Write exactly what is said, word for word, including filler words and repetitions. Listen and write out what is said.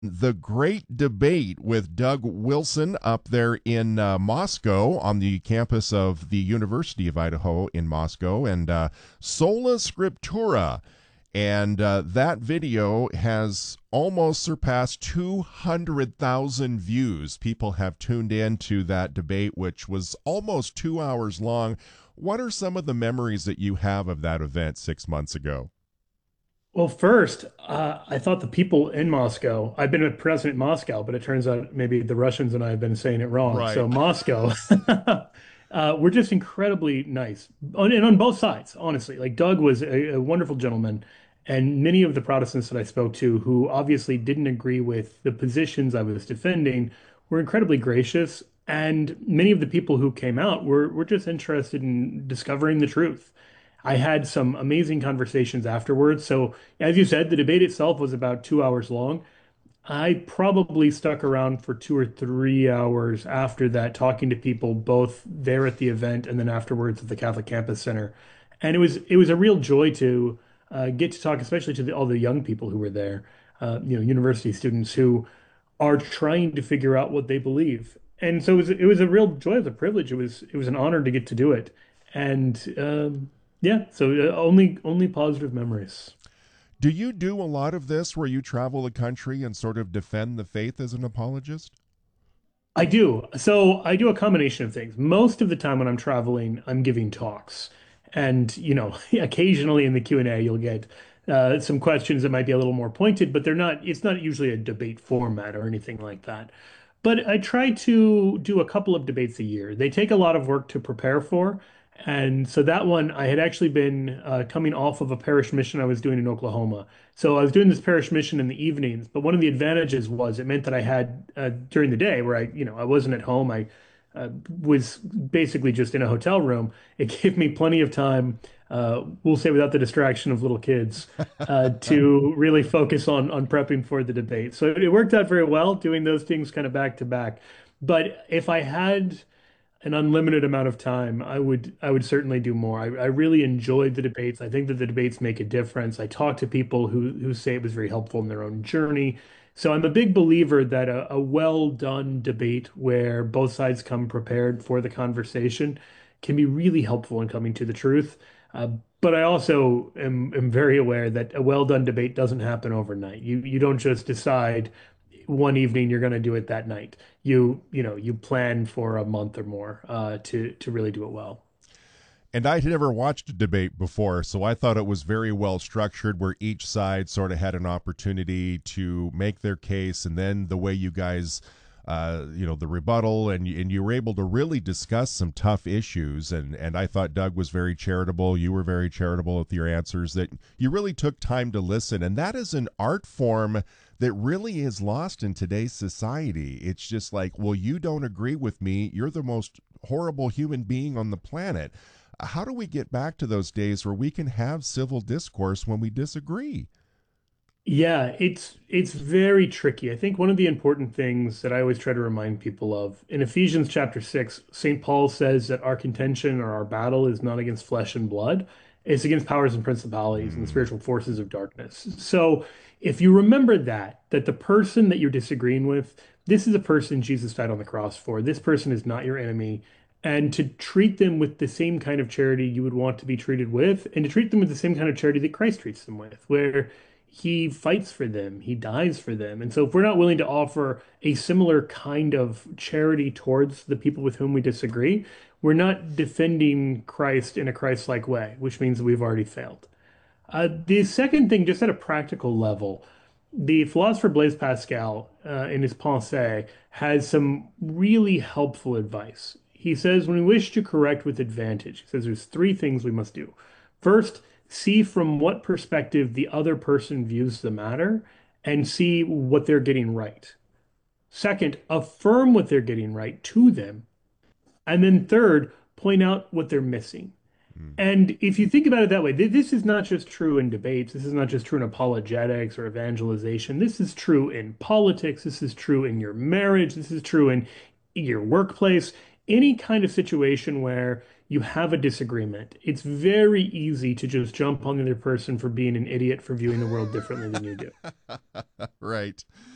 The Great Debate with Doug Wilson up there in uh, Moscow on the campus of the University of Idaho in Moscow, and uh, Sola Scriptura. And uh, that video has almost surpassed two hundred thousand views. People have tuned in to that debate, which was almost two hours long. What are some of the memories that you have of that event six months ago? Well, first, uh, I thought the people in Moscow, I've been a president in Moscow, but it turns out maybe the Russians and I have been saying it wrong. Right. So Moscow, uh, we're just incredibly nice. On, and on both sides, honestly. Like Doug was a, a wonderful gentleman, and many of the Protestants that I spoke to who obviously didn't agree with the positions I was defending were incredibly gracious. And many of the people who came out were, were just interested in discovering the truth. I had some amazing conversations afterwards. So, as you said, the debate itself was about two hours long. I probably stuck around for two or three hours after that, talking to people both there at the event and then afterwards at the Catholic Campus Center. And it was it was a real joy to uh, get to talk, especially to the, all the young people who were there, uh, you know, university students who are trying to figure out what they believe. And so it was, it was a real joy, it was a privilege. It was it was an honor to get to do it. And um, yeah, so uh, only only positive memories. Do you do a lot of this where you travel the country and sort of defend the faith as an apologist? I do. So I do a combination of things. Most of the time when I'm traveling, I'm giving talks. And, you know, occasionally in the Q and A, you'll get uh, some questions that might be a little more pointed, but they're not, it's not usually a debate format or anything like that. But I try to do a couple of debates a year. They take a lot of work to prepare for. And so that one, I had actually been uh, coming off of a parish mission I was doing in Oklahoma. So I was doing this parish mission in the evenings, but one of the advantages was it meant that I had uh, during the day where I, you know, I wasn't at home. I uh, was basically just in a hotel room. It gave me plenty of time, uh, we'll say without the distraction of little kids, uh, to really focus on on prepping for the debate. So it worked out very well doing those things kind of back to back. But if I had an unlimited amount of time, I would I would certainly do more. I, I really enjoyed the debates. I think that the debates make a difference. I talk to people who who say it was very helpful in their own journey. So I'm a big believer that a, a well done debate where both sides come prepared for the conversation can be really helpful in coming to the truth. Uh, but I also am, am very aware that a well done debate doesn't happen overnight. You you don't just decide one evening you're going to do it that night. You you know you plan for a month or more uh, to to really do it well. And I'd never watched a debate before, so I thought it was very well structured, where each side sort of had an opportunity to make their case, and then the way you guys, uh, you know, the rebuttal, and you, and you were able to really discuss some tough issues. And and I thought Doug was very charitable. You were very charitable with your answers. That you really took time to listen, and that is an art form that really is lost in today's society. It's just like, well, you don't agree with me. You're the most horrible human being on the planet. How do we get back to those days where we can have civil discourse when we disagree? Yeah, it's it's very tricky. I think one of the important things that I always try to remind people of in Ephesians chapter six, Saint Paul says that our contention or our battle is not against flesh and blood, it's against powers and principalities and the Mm, spiritual forces of darkness. So if you remember that, that the person that you're disagreeing with, this is a person Jesus died on the cross for. This person is not your enemy. And to treat them with the same kind of charity you would want to be treated with, and to treat them with the same kind of charity that Christ treats them with, where he fights for them, he dies for them. And so if we're not willing to offer a similar kind of charity towards the people with whom we disagree, we're not defending Christ in a Christ-like way, which means that we've already failed. Uh, the second thing, just at a practical level, the philosopher Blaise Pascal, uh, in his Pensées, has some really helpful advice. He says, when we wish to correct with advantage, he says there's three things we must do. First, see from what perspective the other person views the matter and see what they're getting right. Second, affirm what they're getting right to them. And then third, point out what they're missing. mm. And if you think about it that way, th- this is not just true in debates. This is not just true in apologetics or evangelization. This is true in politics. This is true in your marriage. This is true in your workplace. Any kind of situation where you have a disagreement, it's very easy to just jump on the other person for being an idiot for viewing the world differently than you do. Right.